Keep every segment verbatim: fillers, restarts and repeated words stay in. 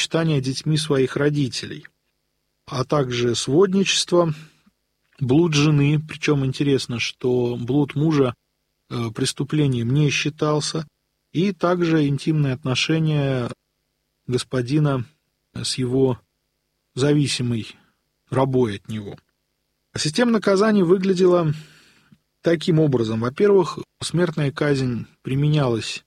почитание детьми своих родителей, а также сводничество, блуд жены, причем интересно, что блуд мужа преступлением не считался, и также интимные отношения господина с его зависимой рабой от него. Система наказаний выглядела таким образом. Во-первых, смертная казнь применялась,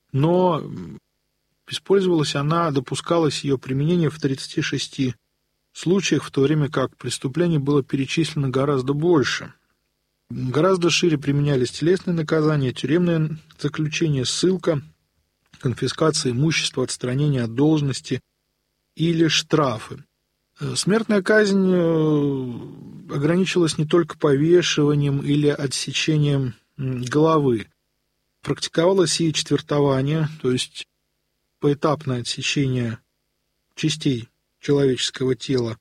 но использовалась она, допускалось ее применение в тридцати шести случаях, в то время как преступлений было перечислено гораздо больше. Гораздо шире применялись телесные наказания, тюремное заключение, ссылка, конфискация имущества, отстранение от должности или штрафы. Смертная казнь ограничивалась не только повешиванием или отсечением головы. Практиковалось и четвертование, то есть поэтапное отсечение частей человеческого тела.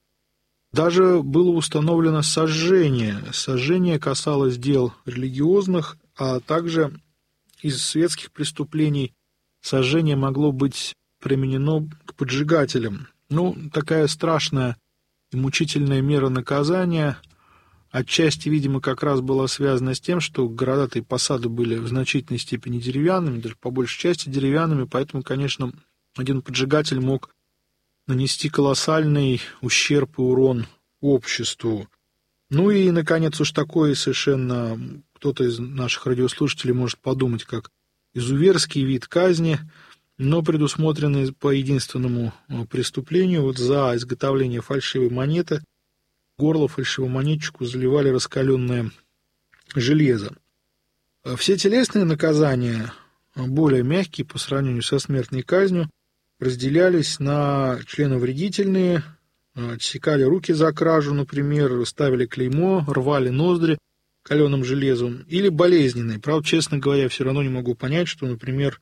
Даже было установлено сожжение. Сожжение касалось дел религиозных, а также из светских преступлений сожжение могло быть применено к поджигателям. Ну, такая страшная и мучительная мера наказания отчасти, видимо, как раз была связана с тем, что города и посады были в значительной степени деревянными, даже по большей части деревянными, поэтому, конечно, один поджигатель мог нанести колоссальный ущерб и урон обществу. Ну и, наконец, уж такой совершенно кто-то из наших радиослушателей может подумать, как изуверский вид казни, но предусмотренный по единственному преступлению. Вот за изготовление фальшивой монеты в горло фальшивомонетчику заливали раскаленное железо. Все телесные наказания, более мягкие по сравнению со смертной казнью, разделялись на членовредительные, отсекали руки за кражу, например, ставили клеймо, рвали ноздри каленым железом, или болезненные. Правда, честно говоря, все равно не могу понять, что, например,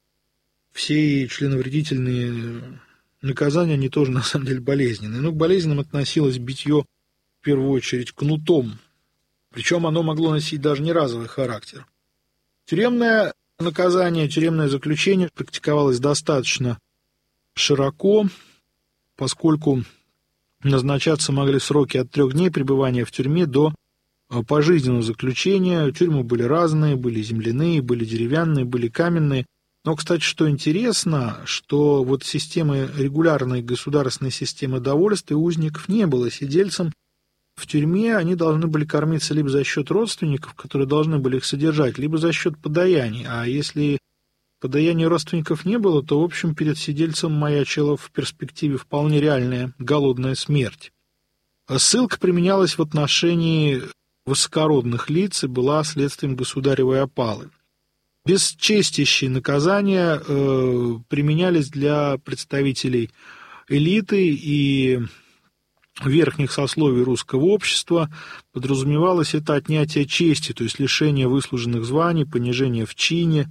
все членовредительные наказания, они тоже на самом деле болезненные. Но к болезненным относилось битье в первую очередь кнутом, причем оно могло носить даже не разовый характер. Тюремное наказание, тюремное заключение практиковалось достаточно широко, поскольку назначаться могли сроки от трех дней пребывания в тюрьме до пожизненного заключения. Тюрьмы были разные, были земляные, были деревянные, были каменные. Но, кстати, что интересно, что вот системы, регулярной государственной системы довольствия узников не было. Сидельцам в тюрьме они должны были кормиться либо за счет родственников, которые должны были их содержать, либо за счет подаяний. А если подаяний родственников не было, то, в общем, перед сидельцем маячила в перспективе вполне реальная голодная смерть. Ссылка применялась в отношении высокородных лиц и была следствием государевой опалы. Бесчестящие наказания э, применялись для представителей элиты и верхних сословий русского общества. Подразумевалось это отнятие чести, то есть лишение выслуженных званий, понижение в чине.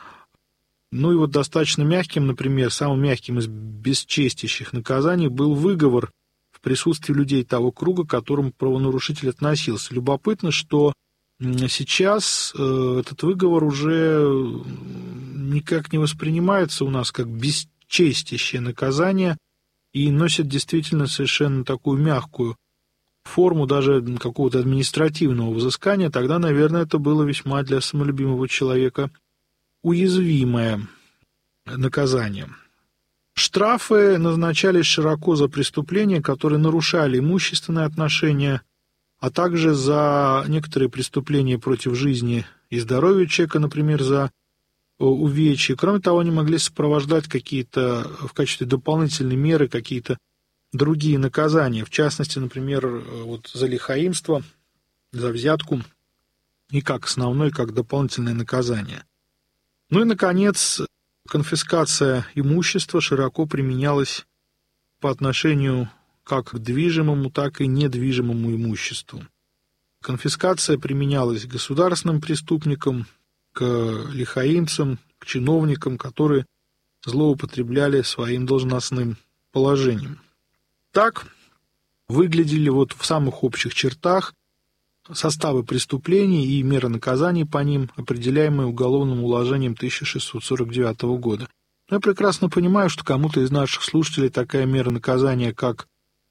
Ну и вот достаточно мягким, например, самым мягким из бесчестящих наказаний был выговор в присутствии людей того круга, к которому правонарушитель относился. Любопытно, что сейчас э, этот выговор уже никак не воспринимается у нас как бесчестящее наказание и носит действительно совершенно такую мягкую форму даже какого-то административного взыскания. Тогда, наверное, это было весьма для самолюбимого человека уязвимое наказание. Штрафы назначались широко за преступления, которые нарушали имущественные отношения, а также за некоторые преступления против жизни и здоровья человека, например, за увечья. Кроме того, они могли сопровождать какие-то в качестве дополнительной меры какие-то другие наказания, в частности, например, вот за лихаимство, за взятку и как основное, как дополнительное наказание. Ну и, наконец, конфискация имущества широко применялась по отношению как к движимому, так и недвижимому имуществу. Конфискация применялась к государственным преступникам, к лихаимцам, к чиновникам, которые злоупотребляли своим должностным положением. Так выглядели вот в самых общих чертах составы преступлений и меры наказаний по ним, определяемые уголовным уложением тысяча шестьсот сорок девятого года. Я прекрасно понимаю, что кому-то из наших слушателей такая мера наказания, как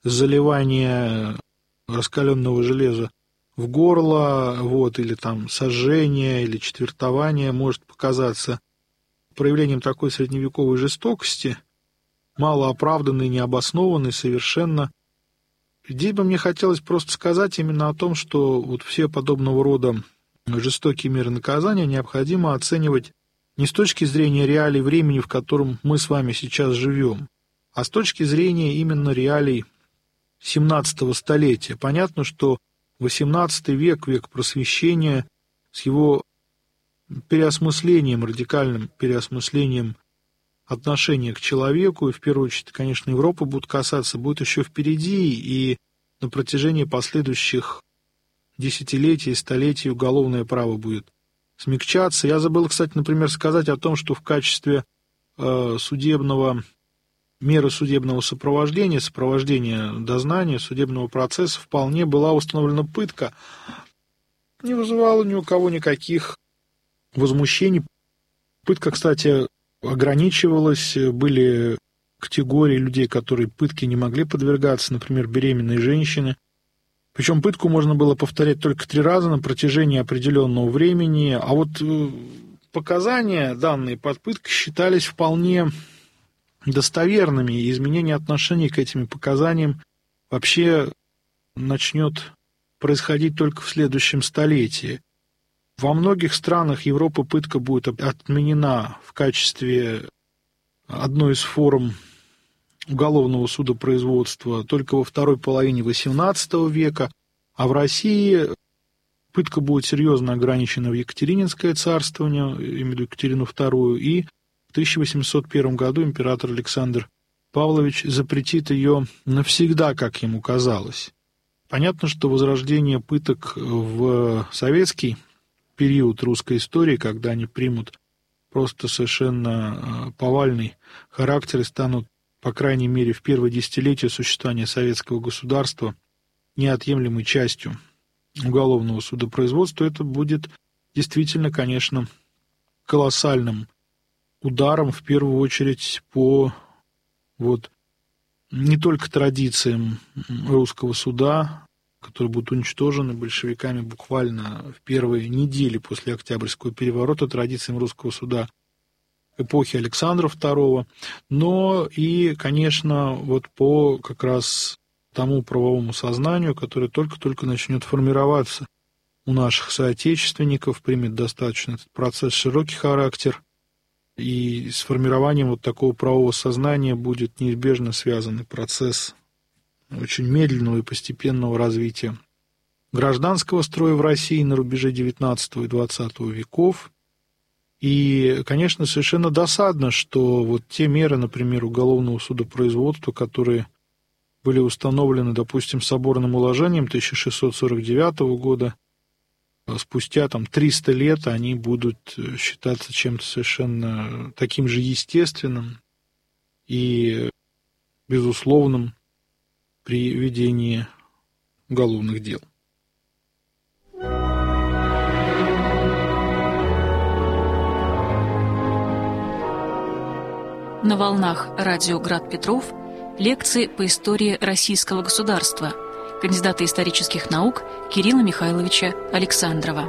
заливание раскаленного железа в горло, вот, или там сожжение, или четвертование, может показаться проявлением такой средневековой жестокости, малооправданной, необоснованной совершенно. Здесь бы мне хотелось просто сказать именно о том, что вот все подобного рода жестокие меры наказания необходимо оценивать не с точки зрения реалий времени, в котором мы с вами сейчас живем, а с точки зрения именно реалий семнадцатого столетия. Понятно, что восемнадцатый век, век просвещения, с его переосмыслением, радикальным переосмыслением отношения к человеку, и в первую очередь, конечно, Европа будет касаться, будет еще впереди, и на протяжении последующих десятилетий и столетий уголовное право будет смягчаться. Я забыл, кстати, например, сказать о том, что в качестве э, судебного, меры судебного сопровождения, сопровождения дознания, судебного процесса вполне была установлена пытка. Не вызывала ни у кого никаких возмущений. Пытка, кстати, ограничивалась, были категории людей, которые пытке не могли подвергаться, например, беременные женщины. Причем пытку можно было повторять только три раза на протяжении определенного времени, а вот показания, данные под пыткой, считались вполне достоверными, и изменение отношений к этим показаниям вообще начнет происходить только в следующем столетии. Во многих странах Европы пытка будет отменена в качестве одной из форм уголовного судопроизводства только во второй половине восемнадцатого века, а в России пытка будет серьезно ограничена в Екатерининское царствование, имею в виду Екатерину вторую, и в тысяча восемьсот первом году император Александр Павлович запретит ее навсегда, как ему казалось. Понятно, что возрождение пыток в советский период русской истории, когда они примут просто совершенно повальный характер и станут, по крайней мере, в первое десятилетие существования советского государства неотъемлемой частью уголовного судопроизводства, это будет действительно, конечно, колоссальным ударом, в первую очередь, по вот, не только традициям русского суда, которые будут уничтожены большевиками буквально в первые недели после Октябрьского переворота, традициям русского суда эпохи Александра второго, но и, конечно, вот по как раз тому правовому сознанию, которое только-только начнет формироваться у наших соотечественников, примет достаточно этот процесс широкий характер, и с формированием вот такого правового сознания будет неизбежно связанный процесс очень медленного и постепенного развития гражданского строя в России на рубеже девятнадцатого и двадцатого веков. И, конечно, совершенно досадно, что вот те меры, например, уголовного судопроизводства, которые были установлены, допустим, соборным уложением тысяча шестьсот сорок девятого года, спустя там триста лет они будут считаться чем-то совершенно таким же естественным и безусловным при ведении уголовных дел. На волнах радио «Град Петров» лекции по истории российского государства кандидата исторических наук Кирилла Михайловича Александрова.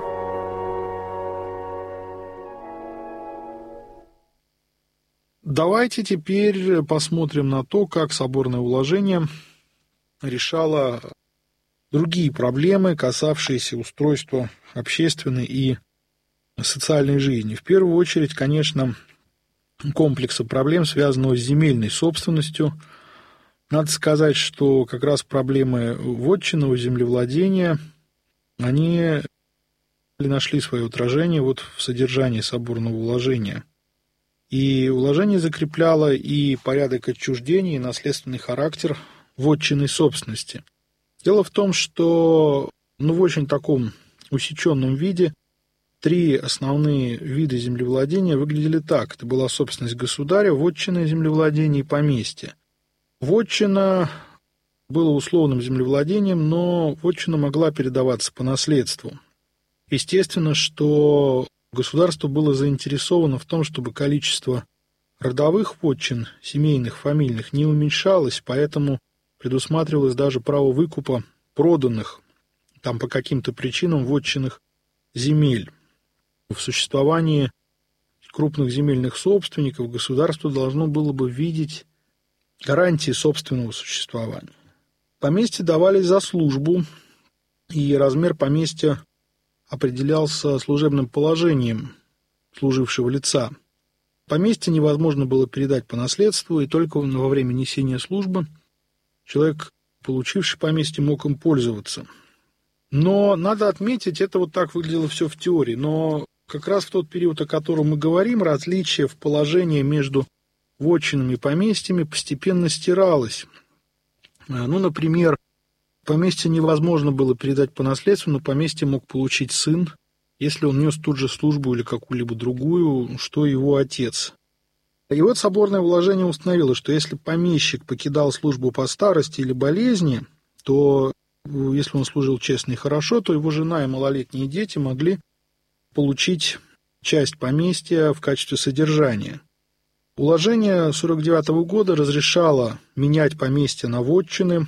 Давайте теперь посмотрим на то, как соборное уложение решало другие проблемы, касавшиеся устройства общественной и социальной жизни. В первую очередь, конечно, комплекса проблем, связанного с земельной собственностью. Надо сказать, что как раз проблемы вотчинного землевладения, они нашли свое отражение вот в содержании соборного уложения. И уложение закрепляло и порядок отчуждения, и наследственный характер вотчинной собственности. Дело в том, что ну, в очень таком усеченном виде три основные вида землевладения выглядели так. Это была собственность государя, вотчинное землевладение и поместье. Вотчина была условным землевладением, но вотчина могла передаваться по наследству. Естественно, что государство было заинтересовано в том, чтобы количество родовых вотчин, семейных, фамильных, не уменьшалось, поэтому предусматривалось даже право выкупа проданных там по каким-то причинам вотчинных земель. В существовании крупных земельных собственников государство должно было бы видеть гарантии собственного существования. Поместья давались за службу, и размер поместья определялся служебным положением служившего лица. Поместье невозможно было передать по наследству, и только во время несения службы человек, получивший поместье, мог им пользоваться. Но надо отметить, это вот так выглядело все в теории, но как раз в тот период, о котором мы говорим, различие в положении между вотчинами и поместьями постепенно стиралось. Ну, например, поместье невозможно было передать по наследству, но поместье мог получить сын, если он нес тут же службу или какую-либо другую, что его отец. И вот соборное уложение установило, что если помещик покидал службу по старости или болезни, то если он служил честно и хорошо, то его жена и малолетние дети могли получить часть поместья в качестве содержания. Уложение сорок девятого года разрешало менять поместья на вотчины,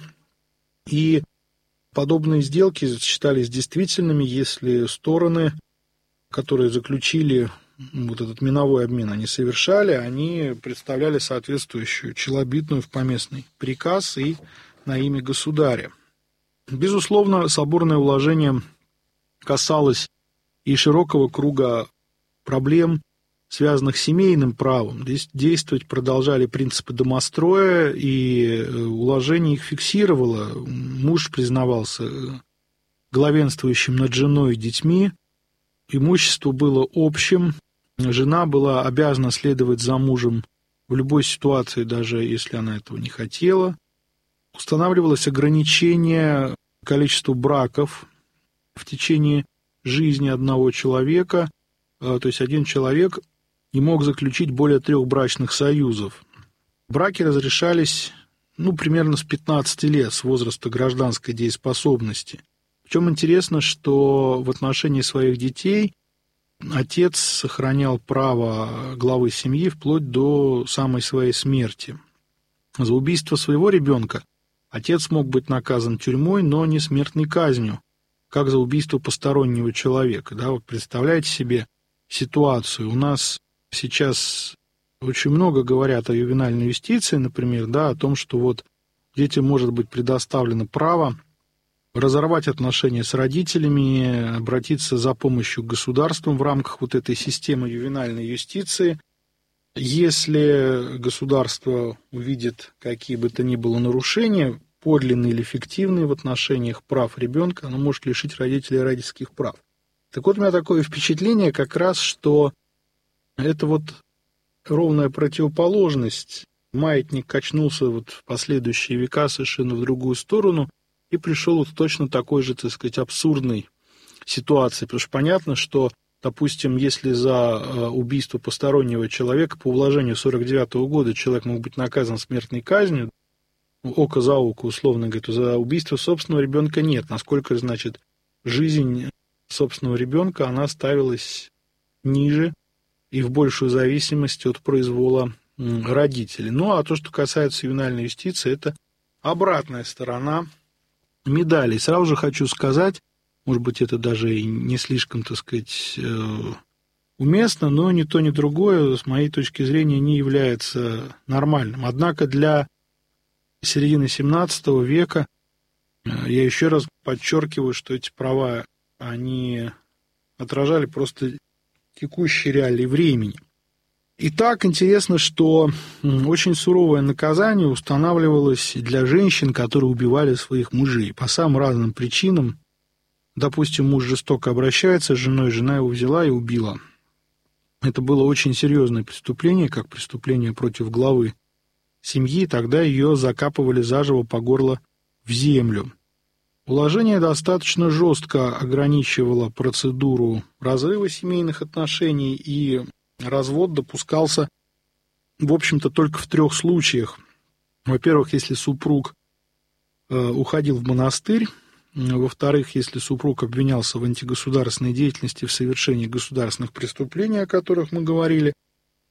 и подобные сделки считались действительными, если стороны, которые заключили вот этот миновой обмен, они совершали, они представляли соответствующую челобитную в поместный приказ и на имя государя. Безусловно, соборное уложение касалось и широкого круга проблем, связанных с семейным правом. Здесь действовать продолжали принципы домостроя, и уложение их фиксировало. Муж признавался главенствующим над женой и детьми, имущество было общим, жена была обязана следовать за мужем в любой ситуации, даже если она этого не хотела. Устанавливалось ограничение количества браков в течение жизни одного человека, то есть один человек не мог заключить более трех брачных союзов. Браки разрешались ну, примерно с пятнадцати лет, с возраста гражданской дееспособности. Причем интересно, что в отношении своих детей отец сохранял право главы семьи вплоть до самой своей смерти. За убийство своего ребенка отец мог быть наказан тюрьмой, но не смертной казнью, как за убийство постороннего человека. Да, вот представляете себе ситуацию. У нас сейчас очень много говорят о ювенальной юстиции, например, да, о том, что вот детям может быть предоставлено право разорвать отношения с родителями, обратиться за помощью к государству в рамках вот этой системы ювенальной юстиции. Если государство увидит какие бы то ни было нарушения, подлинные или фиктивные в отношениях прав ребенка, оно может лишить родителей родительских прав. Так вот, у меня такое впечатление как раз, что это вот ровная противоположность. Маятник качнулся вот в последующие века совершенно в другую сторону и пришел вот в точно такой же, так сказать, абсурдной ситуации. Потому что понятно, что, допустим, если за убийство постороннего человека по уложению сорок девятого года человек мог быть наказан смертной казнью, око за око, условно говоря, то за убийство собственного ребенка нет. Насколько, значит, жизнь собственного ребенка, она ставилась ниже и в большую зависимость от произвола родителей. Ну, а то, что касается ювенальной юстиции, это обратная сторона медали. Сразу же хочу сказать, может быть, это даже и не слишком, так сказать, уместно, но ни то, ни другое, с моей точки зрения, не является нормальным. Однако для середины семнадцатого века, я еще раз подчеркиваю, что эти права, они отражали просто текущие реалии времени. Итак, интересно, что очень суровое наказание устанавливалось для женщин, которые убивали своих мужей по самым разным причинам. Допустим, муж жестоко обращается с женой, жена его взяла и убила. Это было очень серьезное преступление, как преступление против главы семьи, тогда ее закапывали заживо по горло в землю. Уложение достаточно жестко ограничивало процедуру разрыва семейных отношений, и развод допускался, в общем-то, только в трех случаях. Во-первых, если супруг э, уходил в монастырь, во-вторых, если супруг обвинялся в антигосударственной деятельности, в совершении государственных преступлений, о которых мы говорили,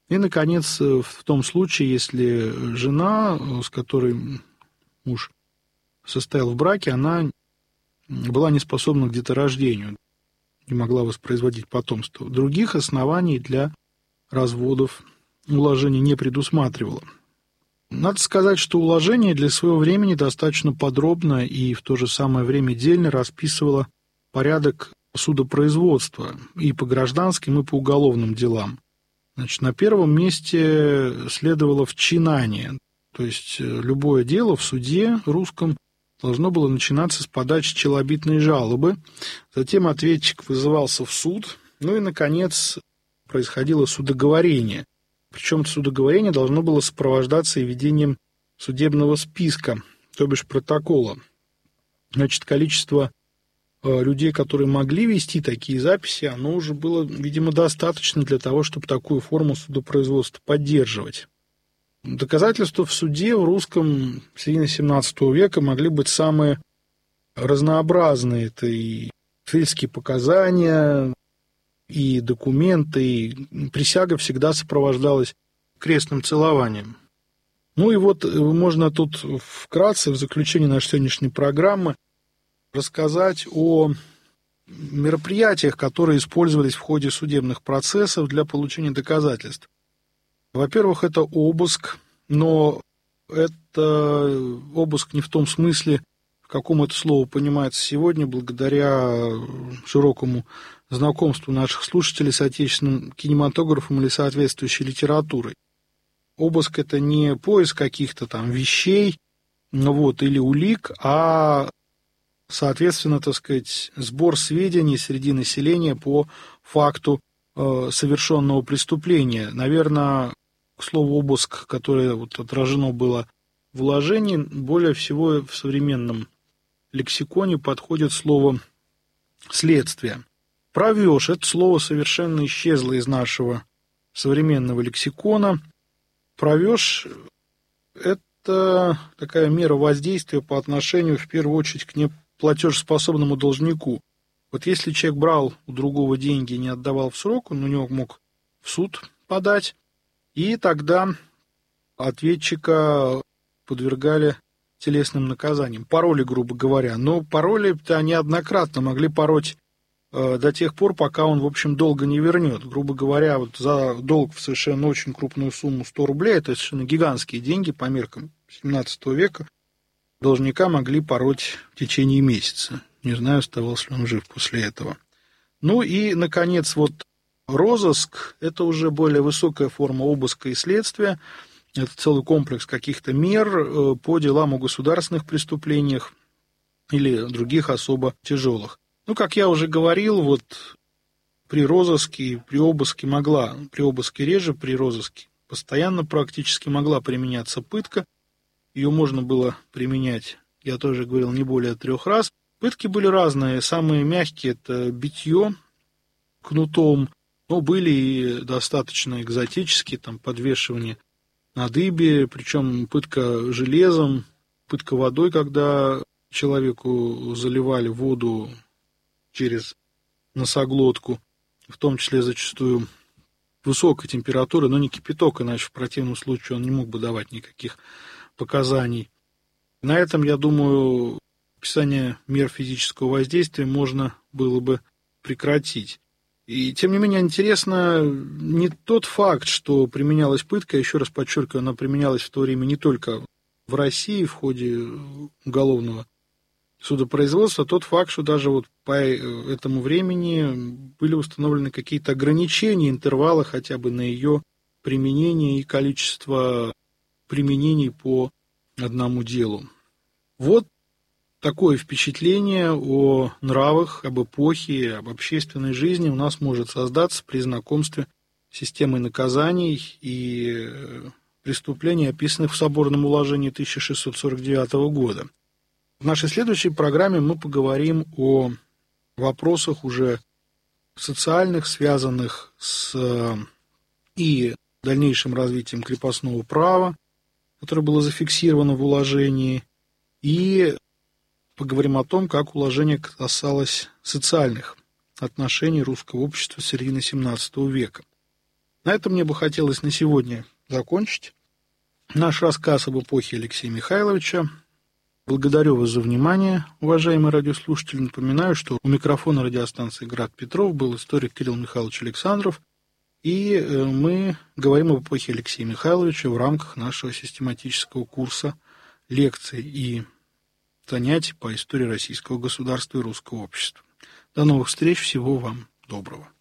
И, наконец, в том случае, если жена, с которой муж состоял в браке, она была не способна к деторождению, не могла воспроизводить потомство. Других оснований для разводов уложение не предусматривало. Надо сказать, что уложение для своего времени достаточно подробно и в то же самое время дельно расписывало порядок судопроизводства и по гражданским, и по уголовным делам. Значит, на первом месте следовало вчинание, то есть любое дело в суде русском должно было начинаться с подачи челобитной жалобы, затем ответчик вызывался в суд, ну и, наконец, происходило судоговорение. Причем судоговорение должно было сопровождаться и ведением судебного списка, то бишь протокола. Значит, количество людей, которые могли вести такие записи, оно уже было, видимо, достаточно для того, чтобы такую форму судопроизводства поддерживать. Доказательства в суде в русском в середине семнадцатого века могли быть самые разнообразные. Это и свидетельские показания, и документы, и присяга всегда сопровождалась крестным целованием. Ну и вот можно тут вкратце, в заключении нашей сегодняшней программы, рассказать о мероприятиях, которые использовались в ходе судебных процессов для получения доказательств. Во-первых, это обыск, но это обыск не в том смысле, в каком это слово понимается сегодня, благодаря широкому знакомству наших слушателей с отечественным кинематографом или соответствующей литературой. Обыск – это не поиск каких-то там вещей, ну вот, или улик, а, соответственно, так сказать, сбор сведений среди населения по факту э, совершенного преступления. Наверное, к слову обыск, которое вот отражено было в уложении, более всего в современном лексиконе подходит слово «следствие». Провеж – это слово совершенно исчезло из нашего современного лексикона. Провеж – это такая мера воздействия по отношению, в первую очередь, к неплатежеспособному должнику. Вот если человек брал у другого деньги и не отдавал в срок, он у него мог в суд подать, и тогда ответчика подвергали телесным наказаниям. Пароли, грубо говоря. Но пароли-то неоднократно могли пороть э, до тех пор, пока он, в общем, долго не вернет. Грубо говоря, вот за долг в совершенно очень крупную сумму сто рублей, это совершенно гигантские деньги по меркам семнадцатого века, должника могли пороть в течение месяца. Не знаю, оставался ли он жив после этого. Ну и, наконец, вот розыск – это уже более высокая форма обыска и следствия. Это целый комплекс каких-то мер по делам о государственных преступлениях или других особо тяжелых. Ну, как я уже говорил, вот при розыске, при обыске могла, при обыске реже, при розыске постоянно практически могла применяться пытка. Ее можно было применять, я тоже говорил, не более трех раз. Пытки были разные. Самые мягкие – это битье кнутом, но были и достаточно экзотические, там, подвешивание на дыбе, причем пытка железом, пытка водой, когда человеку заливали воду через носоглотку, в том числе зачастую высокой температуры, но не кипяток, иначе в противном случае он не мог бы давать никаких показаний. На этом, я думаю, описание мер физического воздействия можно было бы прекратить. И, тем не менее, интересно не тот факт, что применялась пытка, еще раз подчеркиваю, она применялась в то время не только в России в ходе уголовного судопроизводства, а тот факт, что даже вот по этому времени были установлены какие-то ограничения, интервалы хотя бы на ее применение и количество применений по одному делу. Вот такое впечатление о нравах, об эпохе, об общественной жизни у нас может создаться при знакомстве с системой наказаний и преступлений, описанных в соборном уложении тысяча шестьсот сорок девятого года. В нашей следующей программе мы поговорим о вопросах уже социальных, связанных с и дальнейшим развитием крепостного права, которое было зафиксировано в уложении, и поговорим о том, как уложение касалось социальных отношений русского общества с середины семнадцатого века. На этом мне бы хотелось на сегодня закончить наш рассказ об эпохе Алексея Михайловича. Благодарю вас за внимание, уважаемые радиослушатели. Напоминаю, что у микрофона радиостанции «Град Петров» был историк Кирилл Михайлович Александров, и мы говорим об эпохе Алексея Михайловича в рамках нашего систематического курса лекций и занятий по истории российского государства и русского общества. До новых встреч, всего вам доброго.